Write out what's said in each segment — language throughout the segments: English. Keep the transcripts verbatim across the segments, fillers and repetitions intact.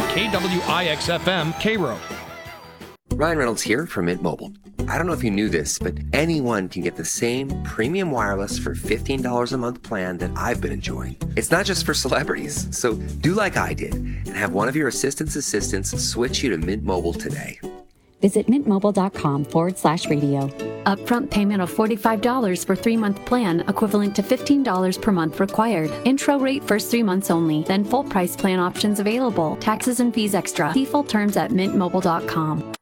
K W I X F M, Cairo. Ryan Reynolds here from Mint Mobile. I don't know if you knew this, but anyone can get the same premium wireless for fifteen dollars a month plan that I've been enjoying. It's not just for celebrities, so do like I did and have one of your assistant's assistants switch you to Mint Mobile today. Visit mintmobile.com forward slash radio. Upfront payment of forty-five dollars for three-month plan, equivalent to fifteen dollars per month required. Intro rate first three months only, then full price plan options available. Taxes and fees extra. See full terms at mint mobile dot com.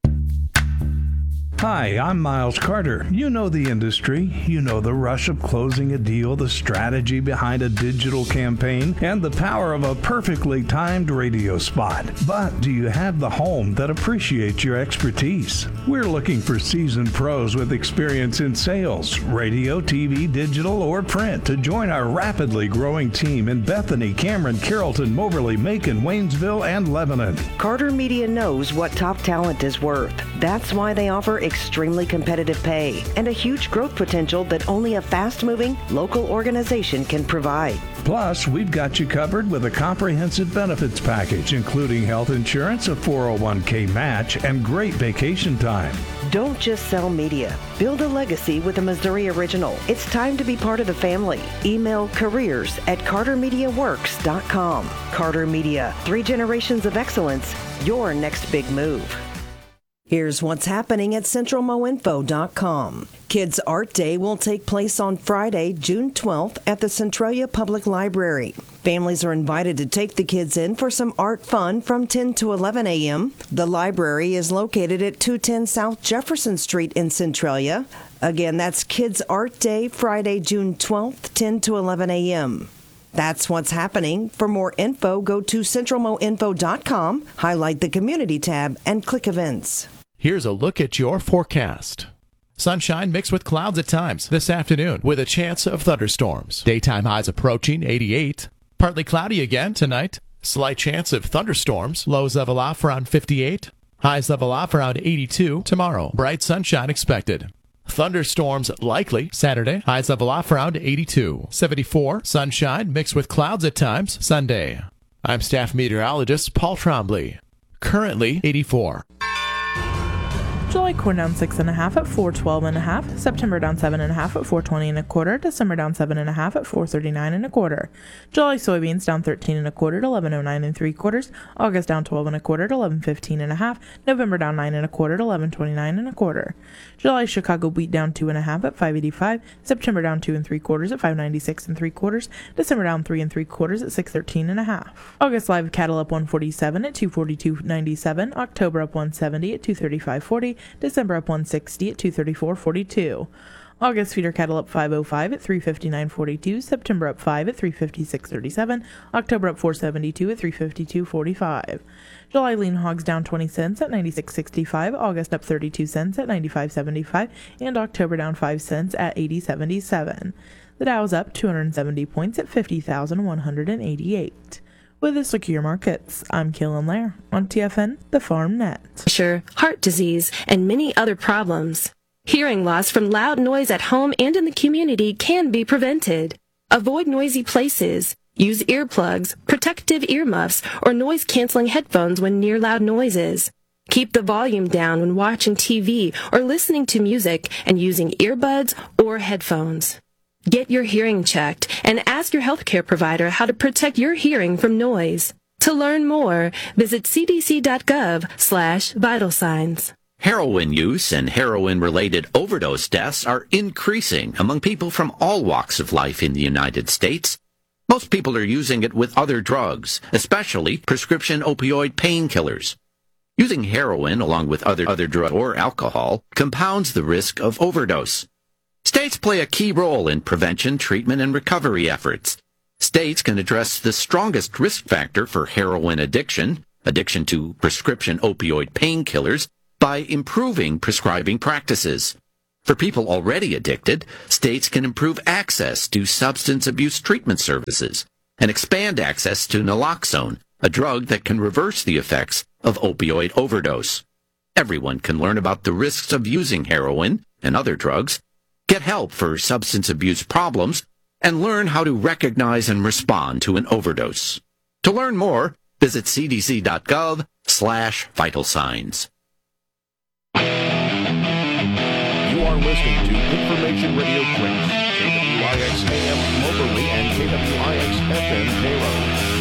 Hi, I'm Miles Carter. You know the industry. You know the rush of closing a deal, the strategy behind a digital campaign, and the power of a perfectly timed radio spot. But do you have the home that appreciates your expertise? We're looking for seasoned pros with experience in sales, radio, T V, digital, or print to join our rapidly growing team in Bethany, Cameron, Carrollton, Moberly, Macon, Waynesville, and Lebanon. Carter Media knows what top talent is worth. That's why they offer extremely competitive pay and a huge growth potential that only a fast-moving local organization can provide. Plus, we've got you covered with a comprehensive benefits package, including health insurance, a four oh one k match, and great vacation time. Don't just sell media. Build a legacy with a Missouri original. It's time to be part of the family. Email careers at carter media works dot com. Carter Media, three generations of excellence, your next big move. Here's what's happening at central mo info dot com. Kids Art Day will take place on Friday, June twelfth at the Centralia Public Library. Families are invited to take the kids in for some art fun from ten to eleven a.m. The library is located at two ten South Jefferson Street in Centralia. Again, that's Kids Art Day, Friday, June twelfth, ten to eleven a.m. That's what's happening. For more info, go to central mo info dot com, highlight the Community tab, and click Events. Here's a look at your forecast. Sunshine mixed with clouds at times this afternoon with a chance of thunderstorms. Daytime highs approaching eighty-eight. Partly cloudy again tonight. Slight chance of thunderstorms. Lows level off around fifty-eight. Highs level off around eighty-two. Tomorrow, bright sunshine expected. Thunderstorms likely Saturday. Highs level off around eighty-two. seventy-four. Sunshine mixed with clouds at times Sunday. I'm staff meteorologist Paul Trombley. Currently eighty-four. July corn down six and a half at four twelve and a half. September down seven and a half at four twenty and a quarter. December down seven and a half at four thirty nine and a quarter. July soybeans down thirteen and a quarter at eleven oh nine and three quarters. August down twelve and a quarter at eleven fifteen and a half. November down nine and a quarter at eleven twenty nine and a quarter. July Chicago wheat down two and a half at five eighty five. September down two and three quarters at five ninety six and three quarters. December down three and three quarters at six thirteen and a half. August live cattle up one forty seven at two forty two ninety seven. October up one seventy at two thirty five forty. December up one sixty at two thirty-four forty-two. August feeder cattle up five oh five at three fifty-nine forty-two. September up five at three fifty-six thirty-seven. October up four seventy-two at three fifty-two forty-five. July lean hogs down twenty cents at ninety-six sixty-five. August up thirty-two cents at ninety-five seventy-five. And October down five cents at eighty seventy-seven. The Dow is up two hundred seventy points at fifty thousand one hundred eighty-eight. With this look at your markets, I'm Kaylin Lair on T F N, the Farm Net. Sure, heart disease, and many other problems. Hearing loss from loud noise at home and in the community can be prevented. Avoid noisy places. Use earplugs, protective earmuffs, or noise-canceling headphones when near loud noises. Keep the volume down when watching T V or listening to music and using earbuds or headphones. Get your hearing checked and ask your healthcare provider how to protect your hearing from noise. To learn more, visit c d c dot gov slash vital signs. Heroin use and heroin-related overdose deaths are increasing among people from all walks of life in the United States. Most people are using it with other drugs, especially prescription opioid painkillers. Using heroin along with other, other drugs or alcohol compounds the risk of overdose. States play a key role in prevention, treatment, and recovery efforts. States can address the strongest risk factor for heroin addiction, addiction to prescription opioid painkillers, by improving prescribing practices. For people already addicted, states can improve access to substance abuse treatment services and expand access to naloxone, a drug that can reverse the effects of opioid overdose. Everyone can learn about the risks of using heroin and other drugs, get help for substance abuse problems, and learn how to recognize and respond to an overdose. To learn more, Visit cdc.gov slash vital signs. You are listening to Information Radio Quick, K W I X A M Moberly and K W I X F M Cairo.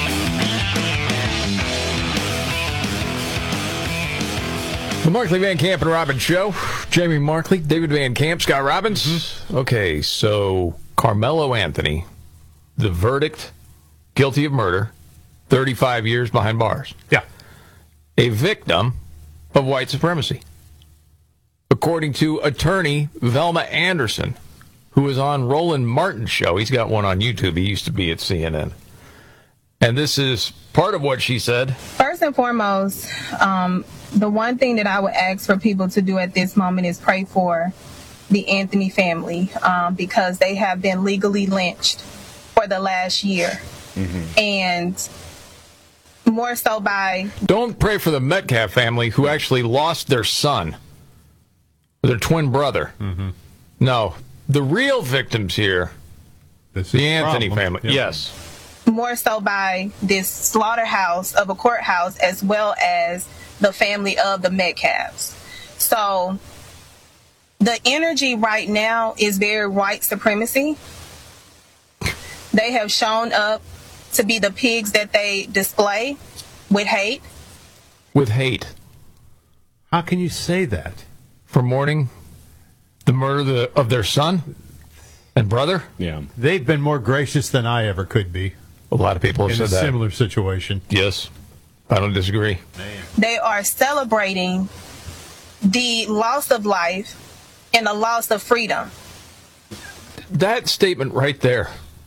The Markley, Van Camp, and Robbins Show. Jamie Markley, David Van Camp, Scott Robbins. Mm-hmm. Okay, so Carmelo Anthony, the verdict, guilty of murder, thirty-five years behind bars. Yeah. A victim of white supremacy. According to attorney Velma Anderson, who was on Roland Martin's show. He's got one on YouTube. He used to be at C N N. And this is part of what she said. First and foremost, um, the one thing that I would ask for people to do at this moment is pray for the Anthony family um, because they have been legally lynched for the last year. Mm-hmm. And more so by... Don't pray for the Metcalf family who actually lost their son, their twin brother. Mm-hmm. No, the real victims here, this the Anthony problem. family. Yep. Yes. More so by this slaughterhouse of a courthouse as well as the family of the Metcalfs. So the energy right now is very white supremacy. They have shown up to be the pigs that they display with hate. With hate. How can you say that? For mourning the murder of their son and brother? Yeah. They've been more gracious than I ever could be. A lot of people have in said a that. Similar situation. Yes. I don't disagree. Man. They are celebrating the loss of life and the loss of freedom. That statement right there.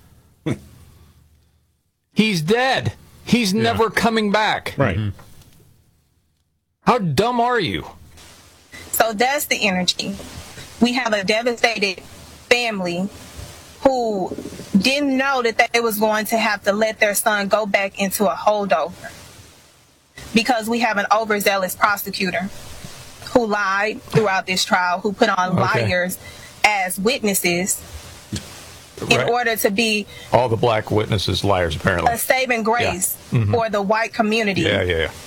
He's dead. He's yeah. never coming back. Right. Mm-hmm. How dumb are you? So that's the energy. We have a devastated family who didn't know that they was going to have to let their son go back into a holdover because we have an overzealous prosecutor who lied throughout this trial, who put on okay. liars as witnesses in right. order to be all the black witnesses liars, apparently. A saving grace yeah. mm-hmm. for the white community. Yeah, yeah, yeah.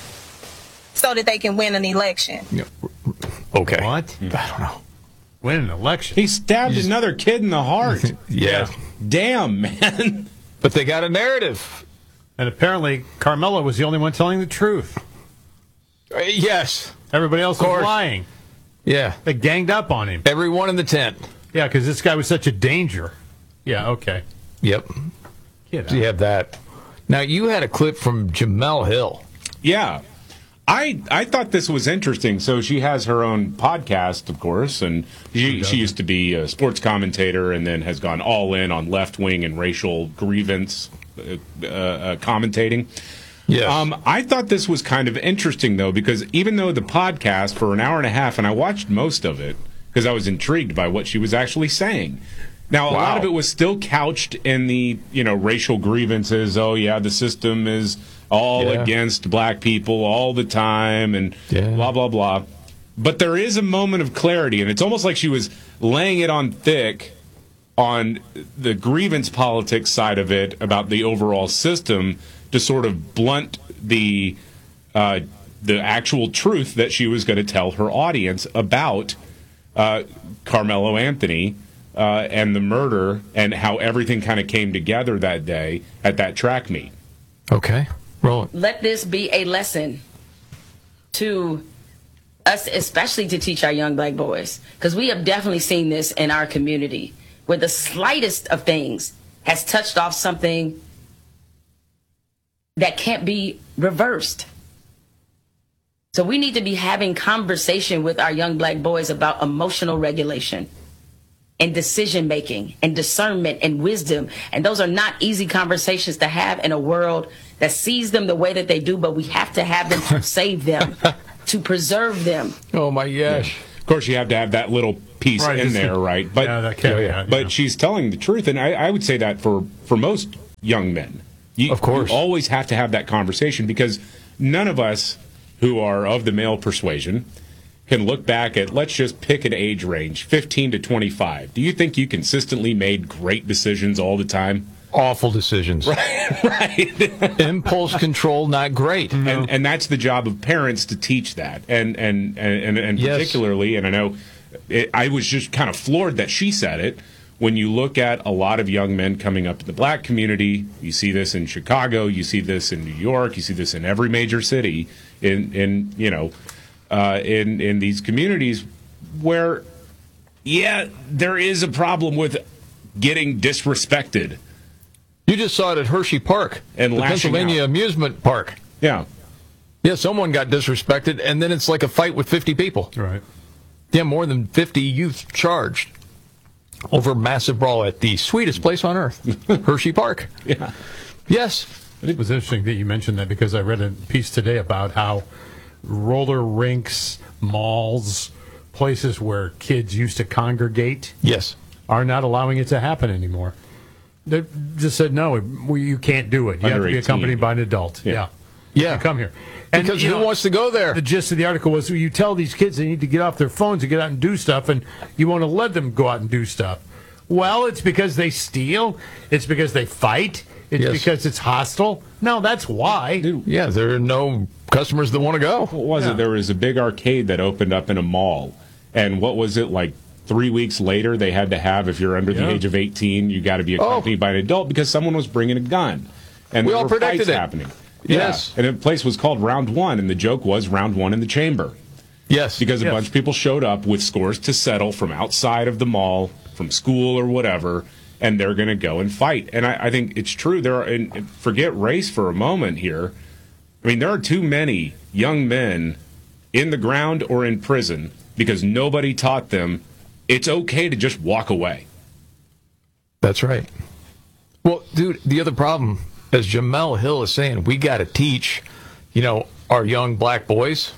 So that they can win an election. Yeah. Okay. What? I don't know. Win an election. He stabbed He's... another kid in the heart. yeah. yeah. Damn, man. But they got a narrative. And apparently Carmelo was the only one telling the truth. Uh, yes. Everybody else was lying. Yeah. They ganged up on him. Everyone in the tent. Yeah, because this guy was such a danger. Yeah, okay. Yep. So you have that. Now, you had a clip from Jemele Hill. Yeah. I I thought this was interesting. So she has her own podcast, of course, and she, she used to be a sports commentator and then has gone all in on left-wing and racial grievance uh, uh, commentating. Yeah. Um, I thought this was kind of interesting, though, because even though the podcast for an hour and a half, and I watched most of it because I was intrigued by what she was actually saying. Now, a wow. lot of it was still couched in the, you know, racial grievances. Oh, yeah, the system is all yeah. against black people all the time and yeah. blah, blah, blah. But there is a moment of clarity, and it's almost like she was laying it on thick on the grievance politics side of it about the overall system to sort of blunt the uh, the actual truth that she was going to tell her audience about uh, Carmelo Anthony uh, and the murder and how everything kind of came together that day at that track meet. Okay. Roll it. Let this be a lesson to us, especially to teach our young black boys, because we have definitely seen this in our community where the slightest of things has touched off something that can't be reversed. So we need to be having conversation with our young black boys about emotional regulation and decision making and discernment and wisdom. And those are not easy conversations to have in a world that sees them the way that they do, but we have to have them to save them, to preserve them. Oh my gosh. Yeah. Of course, you have to have that little piece right, in there, right? But yeah, that can, yeah, but yeah. she's telling the truth, and I, I would say that for, for most young men. You, of course. You always have to have that conversation because none of us who are of the male persuasion can look back at, let's just pick an age range, fifteen to twenty-five. Do you think you consistently made great decisions all the time? awful decisions. Right, right. Impulse control, not great. And and that's the job of parents to teach that. And and and, and Yes. particularly, and I know it, I was just kind of floored that she said it. When you look at a lot of young men coming up in the black community, you see this in Chicago, you see this in New York, you see this in every major city, in in you know, uh, in in these communities where, yeah, there is a problem with getting disrespected. You just saw it at Hershey Park, and the lashing Pennsylvania out. amusement park. Yeah, yeah. Someone got disrespected, and then it's like a fight with fifty people. Right. Yeah, more than fifty youth charged over a massive brawl at the sweetest place on earth, Hershey Park. Yeah. Yes. It was interesting that you mentioned that because I read a piece today about how roller rinks, malls, places where kids used to congregate, yes, are not allowing it to happen anymore. They just said no, we, you can't do it. You Under have to be eighteen. accompanied by an adult. Yeah. Yeah, Yeah. You come here. Because you who wants to go there? The gist of the article was you tell these kids they need to get off their phones and get out and do stuff, and you want to let them go out and do stuff. Well, it's because they steal. It's because they fight. It's Yes. because it's hostile. No, that's why. Yeah, there are no customers that want to go. What was Yeah. it? There was a big arcade that opened up in a mall. And what was it, like three weeks later, they had to have, if you're under the Yeah. age of eighteen, you got to be accompanied by an adult because someone was bringing a gun. And We there all were predicted fights it. happening. Yes. Yeah. And the place was called Round One, and the joke was Round One in the Chamber. Yes. Because a Yes. bunch of people showed up with scores to settle from outside of the mall, from school or whatever, and they're going to go and fight. And I, I think it's true. There are, and forget race for a moment here. I mean, there are too many young men in the ground or in prison because nobody taught them it's okay to just walk away. That's right. Well, dude, the other problem, as Jamel Hill is saying, we got to teach, you know, our young black boys.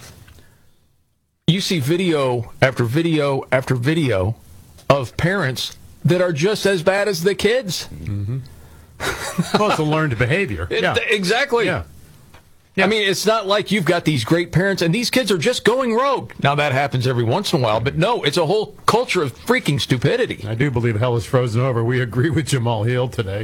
You see video after video after video of parents that are just as bad as the kids. Mm-hmm. Well, it's a learned behavior. It- Yeah. Exactly. Yeah. I mean, it's not like you've got these great parents and these kids are just going rogue. Now, that happens every once in a while, but no, it's a whole culture of freaking stupidity. I do believe hell is frozen over. We agree with Jamal Hill today.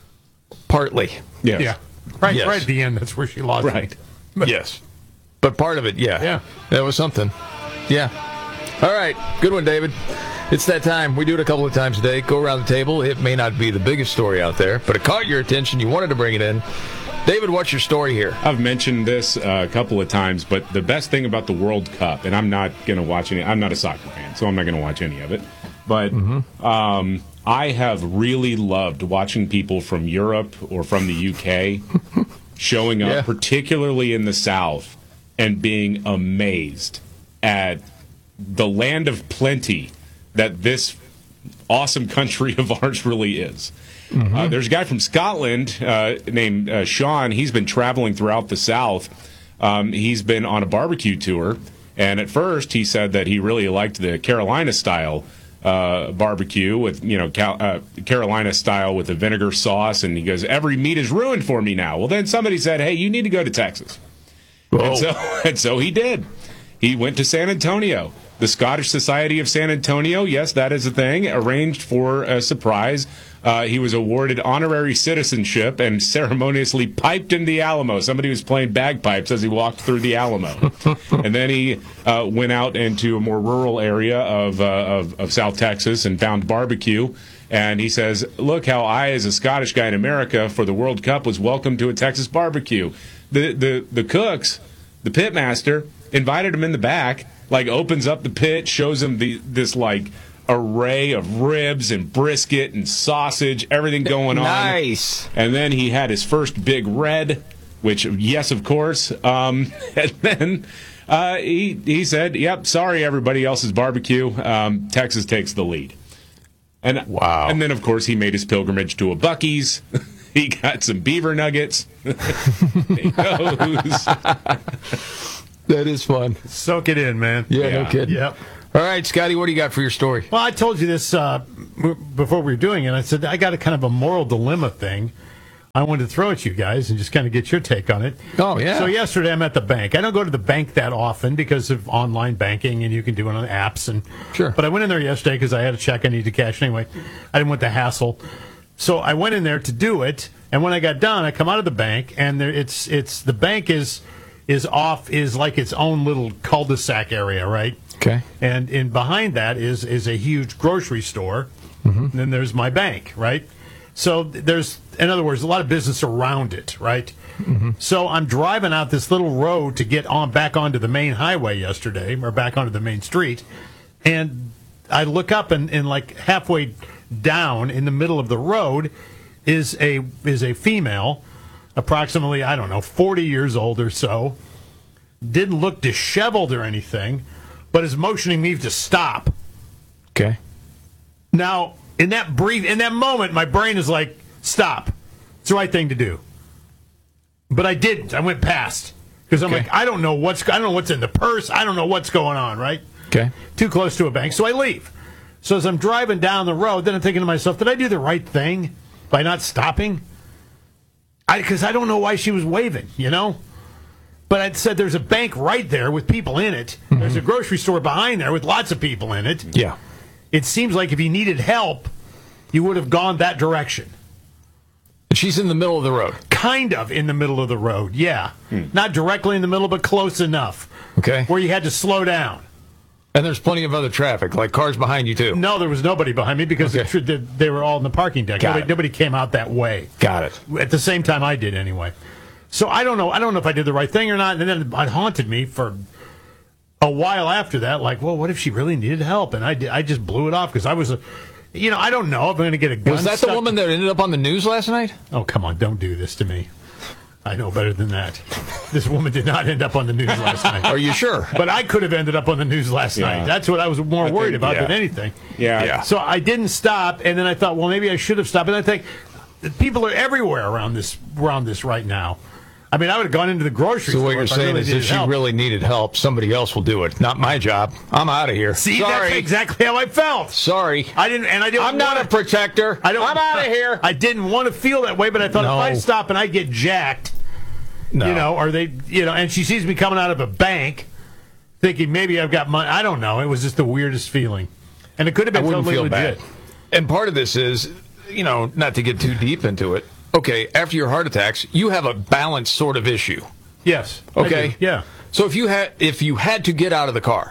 Partly. Yes. Yeah. Right, Yes. right at the end, that's where she lost Right. it. But- Yes. But part of it, yeah. Yeah. That was something. Yeah. All right. Good one, David. It's that time. We do it a couple of times a day. Go around the table. It may not be the biggest story out there, but it caught your attention. You wanted to bring it in. David, what's your story here? I've mentioned this uh, a couple of times, but the best thing about the World Cup, and I'm not going to watch any, I'm not a soccer fan, so I'm not going to watch any of it, but um, I have really loved watching people from Europe or from the U K showing up, Yeah. particularly in the South, and being amazed at the land of plenty that this awesome country of ours really is. Mm-hmm. Uh, there's a guy from Scotland uh, named uh, Sean. He's been traveling throughout the South. Um, he's been on a barbecue tour, and at first he said that he really liked the Carolina style uh, barbecue with, you know, Cal- uh, Carolina style with the vinegar sauce, and he goes, every meat is ruined for me now. Well, then somebody said, hey, you need to go to Texas. And so, and so he did. He went to San Antonio. The Scottish Society of San Antonio, yes, that is a thing, arranged for a surprise. Uh, he was awarded honorary citizenship and ceremoniously piped in the Alamo. Somebody was playing bagpipes as he walked through the Alamo. And then he uh, went out into a more rural area of, uh, of, of South Texas and found barbecue. And he says, look how I, as a Scottish guy in America for the World Cup, was welcomed to a Texas barbecue. The, the, the cooks, the pitmaster, invited him in the back, like opens up the pit, shows him the this like array of ribs and brisket and sausage, everything going on. Nice. And then he had his first big red, which, yes, of course. Um, and then uh, he, he said, yep, sorry, everybody else's barbecue. Um, Texas takes the lead. And, wow. And then, of course, he made his pilgrimage to a Buc-ee's. He got some beaver nuggets. He goes. That is fun. Soak it in, man. Yeah, no kidding. Yep. All right, Scotty, what do you got for your story? Well, I told you this uh, w- before we were doing it. I said I got a kind of a moral dilemma thing I wanted to throw at you guys and just kind of get your take on it. Oh, yeah. So yesterday I'm at the bank. I don't go to the bank that often because of online banking and you can do it on apps. And Sure. But I went in there yesterday because I had a check I needed to cash anyway. I didn't want the hassle. So I went in there to do it, and when I got done, I come out of the bank, and there, it's it's the bank is is off is like its own little cul-de-sac area, right? Okay. And in behind that is is a huge grocery store. Mm-hmm. And then there's my bank, right? So there's, in other words, a lot of business around it, right? Mm-hmm. So I'm driving out this little road to get on back onto the main highway yesterday, or back onto the main street, and I look up and, and like halfway down in the middle of the road is a is a female, approximately, I don't know, forty years old or so. Didn't look disheveled or anything, but is motioning me to stop. Okay. Now, in that brief, in that moment, my brain is like, stop. It's the right thing to do. But I didn't. I went past. Because I'm Okay. like, I don't know what's I don't know what's in the purse. I don't know what's going on, right? Okay. Too close to a bank. So I leave. So as I'm driving down the road, then I'm thinking to myself, did I do the right thing by not stopping? Because I, I don't know why she was waving, you know? But I said there's a bank right there with people in it. Mm-hmm. There's a grocery store behind there with lots of people in it. Yeah. It seems like if you needed help, you would have gone that direction. She's in the middle of the road. Kind of in the middle of the road, yeah. Hmm. Not directly in the middle, but close enough. Okay. Where you had to slow down. And there's plenty of other traffic, like cars behind you, too. No, there was nobody behind me because Okay. they, they were all in the parking deck. Got Nobody, it. nobody came out that way. Got it. At the same time I did, anyway. So I don't know. I don't know if I did the right thing or not. And then it haunted me for a while after that. Like, well, what if she really needed help? And I did, I just blew it off because I was, a, you know, I don't know if I'm going to get a gun. Was that stuck- the woman that ended up on the news last night? Oh, come on. Don't do this to me. I know better than that. This woman did not end up on the news last night. Are you sure? But I could have ended up on the news last Yeah. night. That's what I was more I worried think- about yeah. than anything. Yeah. Yeah. So I didn't stop, and then I thought, well, maybe I should have stopped. And I think people are everywhere around this around this right now. I mean, I would have gone into the grocery So store. what you're if I saying really is if needed she help. really needed help, somebody else will do it. Not my job. I'm out of here. See, Sorry. that's exactly how I felt. Sorry. I didn't, and I didn't. I'm not wanna- a protector. I don't. I'm out of here. I didn't want to feel that way, but I thought No. if I stop and I get jacked, No. you know, or they, you know, and she sees me coming out of a bank, thinking maybe I've got money. I don't know. It was just the weirdest feeling, and it could have I been wouldn't totally feel legit. bad. And part of this is, you know, not to get too deep into it. Okay, after your heart attacks, you have a balance sort of issue. Yes. I Okay. do. Yeah. So if you had if you had to get out of the car,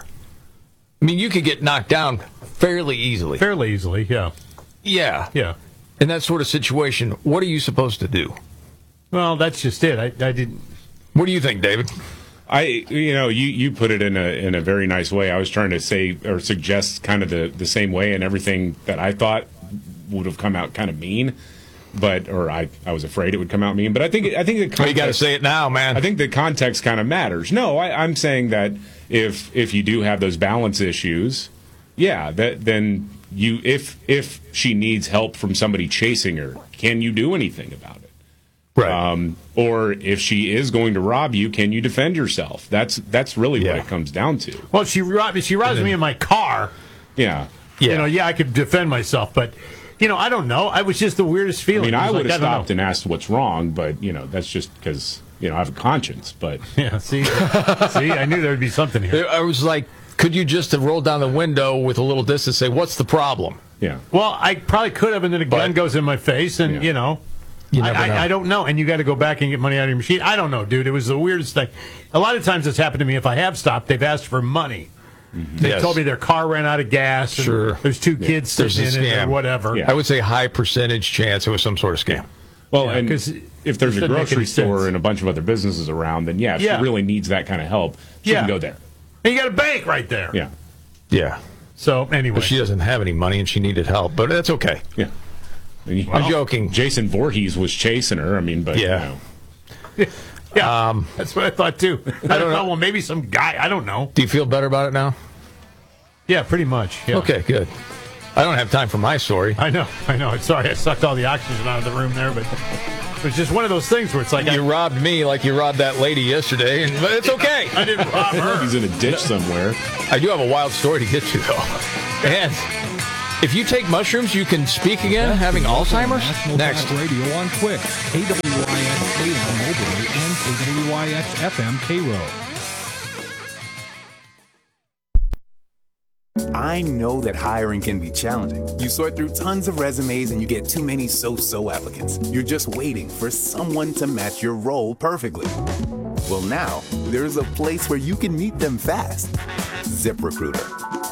I mean, you could get knocked down fairly easily. Fairly easily. Yeah. Yeah. Yeah. In that sort of situation, what are you supposed to do? Well, that's just it. I, I didn't. What do you think, David? I, you know, you, you put it in a in a very nice way. I was trying to say or suggest kind of the, the same way, and everything that I thought would have come out kind of mean, but or I, I was afraid it would come out mean. But I think I think the context, Well, you got to say it now, man. I think the context kind of matters. No, I, I'm saying that if if you do have those balance issues, yeah, that then you if if she needs help from somebody chasing her, can you do anything about it? Right. Um, or if she is going to rob you, can you defend yourself? That's that's really Yeah. what it comes down to. Well, she robbed, she robs me in my car. Yeah. Yeah. You know, yeah, I could defend myself, but you know, I don't know. I was just the weirdest I feeling. mean, It I was would like, have don't stopped know. and asked what's wrong, but you know, that's just because you know I have a conscience. But Yeah. See, see, I knew there would be something here. I was like, could you just have rolled down the window with a little distance and say, what's the problem? yeah, Well, I probably could have, and then a gun But- goes in my face, and Yeah. you know. You I, never I, know. I don't know, and you got to go back and get money out of your machine. I don't know, dude. It was the weirdest thing. A lot of times it's happened to me. If I have stopped, they've asked for money. They Yes. told me their car ran out of gas. And Sure. There's two kids There's sitting a in it or scam. whatever. Yeah. I would say high percentage chance it was some sort of scam. well, Yeah, and 'cause if there's it a doesn't make grocery any store sense. and a bunch of other businesses around, then yeah, if Yeah. she really needs that kind of help, she Yeah. can go there. And you got a bank right there. Yeah, Yeah. So anyway, But she doesn't have any money and she needed help, but that's okay. yeah. And you- I'm joking. Jason Voorhees was chasing her. I mean, but Yeah. you know. yeah, Um, that's what I thought too. I, don't don't know. know. Well, maybe some guy. I don't know. Do you feel better about it now? Yeah, pretty much. Yeah. Okay, good. I don't have time for my story. I know. I know. Sorry, I sucked all the oxygen out of the room there, but it was just one of those things where it's like You I, robbed me like you robbed that lady yesterday, and but it's okay. I didn't rob her. He's in a ditch somewhere. I do have a wild story to get to, though. And if you take mushrooms, you can speak again, having Alzheimer's? National Next. Talk Radio on Quick, A W I X A M Moberly, and A W I X F M Cairo. I know that hiring can be challenging. You sort through tons of resumes and you get too many so-so applicants. You're just waiting for someone to match your role perfectly. Well, now, there's a place where you can meet them fast. ZipRecruiter.